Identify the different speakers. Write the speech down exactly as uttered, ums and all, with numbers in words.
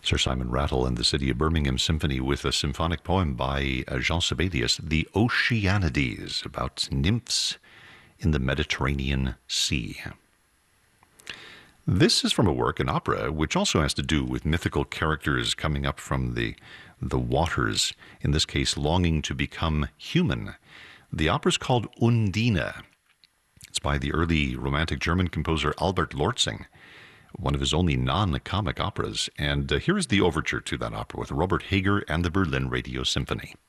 Speaker 1: Sir Simon Rattle and the City of Birmingham Symphony with a symphonic poem by uh, Jean Sibelius, The Oceanides, about nymphs in the Mediterranean Sea. This is from a work, an opera, which also has to do with mythical characters coming up from the, the waters, in this case longing to become human. The opera is called Undine. It's by the early Romantic German composer Albert Lortzing, one of his only non-comic operas. And uh, here is the overture to that opera with Robert Hager and the Berlin Radio Symphony.